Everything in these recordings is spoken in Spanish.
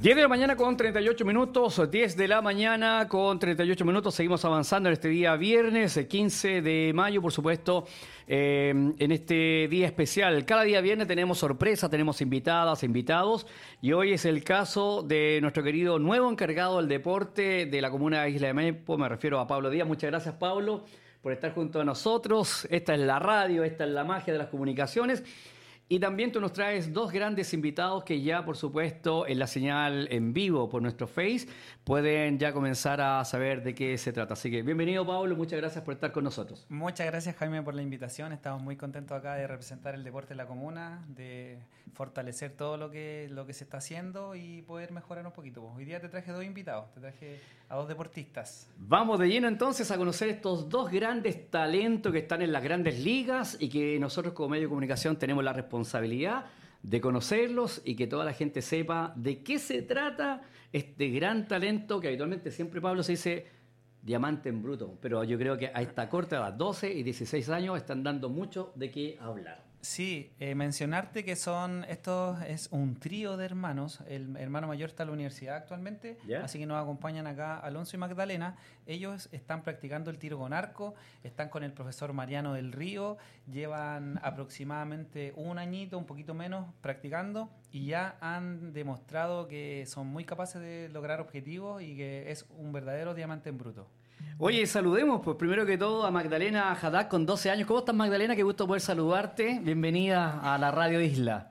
10 de la mañana con 38 minutos, 10 de la mañana con 38 minutos, seguimos avanzando en este día viernes, 15 de mayo, por supuesto, en este día especial. Cada día viernes tenemos sorpresas, tenemos invitadas, invitados, y hoy es el caso de nuestro querido nuevo encargado del deporte de la comuna de Isla de Maipo, me refiero a Pablo Díaz. Muchas gracias, Pablo, por estar junto a nosotros. Esta es la radio, esta es la magia de las comunicaciones. Y también tú nos traes dos grandes invitados que ya, por supuesto, en la señal en vivo por nuestro Face, pueden ya comenzar a saber de qué se trata. Así que bienvenido, Pablo, muchas gracias por estar con nosotros. Muchas gracias, Jaime, por la invitación. Estamos muy contentos acá de representar el deporte de la comuna, de fortalecer todo lo que se está haciendo y poder mejorar un poquito. Hoy día te traje dos invitados, te traje a dos deportistas. Vamos de lleno entonces a conocer estos dos grandes talentos que están en las grandes ligas y que nosotros como medio de comunicación tenemos la responsabilidad de conocerlos y que toda la gente sepa de qué se trata este gran talento que habitualmente siempre, Pablo, se dice diamante en bruto, pero yo creo que a esta corta edad, 12 y 16 años, están dando mucho de qué hablar. Sí, mencionarte que estos es un trío de hermanos. El hermano mayor está en la universidad actualmente, ¿Ya? Así que nos acompañan acá Alonso y Magdalena. Ellos están practicando el tiro con arco, están con el profesor Mariano del Río, llevan aproximadamente un añito, un poquito menos, practicando y ya han demostrado que son muy capaces de lograr objetivos y que es un verdadero diamante en bruto. Oye, saludemos, pues primero que todo a Magdalena Haddad con 12 años. ¿Cómo estás, Magdalena? Qué gusto poder saludarte. Bienvenida a la Radio Isla.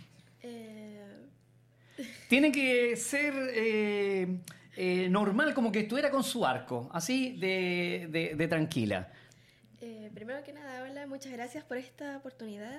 Tiene que ser normal, como que estuviera con su arco, así de tranquila. Primero que nada, hola, muchas gracias por esta oportunidad.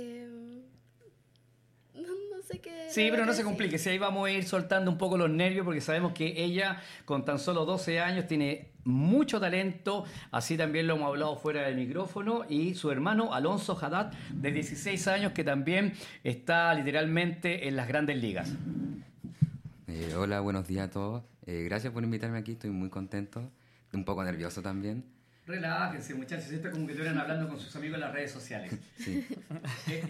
No sé qué... Sí, pero no se complique, si ahí vamos a ir soltando un poco los nervios porque sabemos que ella con tan solo 12 años tiene mucho talento, así también lo hemos hablado fuera del micrófono, y su hermano Alonso Haddad de 16 años que también está literalmente en las grandes ligas. Hola, buenos días a todos. Gracias por invitarme aquí, estoy muy contento, un poco nervioso también. Relájense, muchachos, esto es como que estuvieran hablando con sus amigos en las redes sociales. Sí.